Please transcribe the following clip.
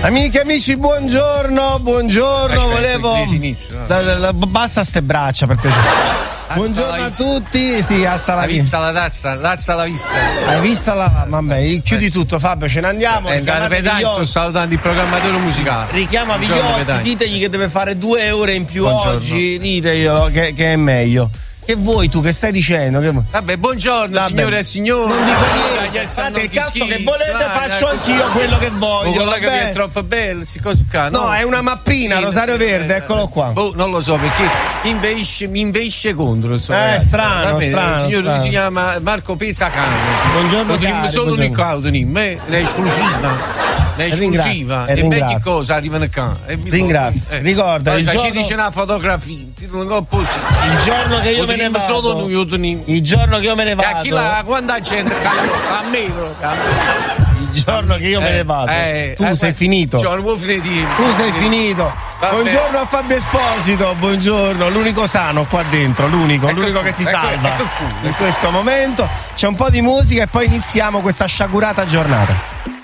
Amiche e amici, buongiorno. Volevo. Basta ste braccia, per piacere. Buongiorno a tutti. Sì, hasta la vista. La tazza la vista. Hai visto la. Vabbè, chiudi tutto, Fabio, ce ne andiamo. Sto salutando il programmatore musicale. Richiama Vigliotti, ditegli che deve fare 2 ore in più oggi. Diteglielo che è meglio. Che vuoi tu? Che stai dicendo? Vabbè, buongiorno signore e signori. Non dico niente. Fate il cazzo che volete, faccio anch'io quello che voglio. Quella che è troppo bella, no, è una mappina, Rosario Verde, eccolo qua. Non lo so perché mi inveisce contro. Strano. Il signore si chiama Marco Pesacane. Buongiorno. Solo un caudo, è esclusiva. E meglio cosa arrivano qua. Ringrazio. Ricorda, ci dice una fotografia. Il giorno che io me ne vado. Il giorno che io me ne vado. Chi là, quanta gente a me. Il giorno che io me ne vado. Tu sei finito. Tu sei finito. Buongiorno a Fabio Esposito. Buongiorno, l'unico sano qua dentro, l'unico che si salva in questo momento. C'è un po' di musica e poi iniziamo questa sciagurata giornata.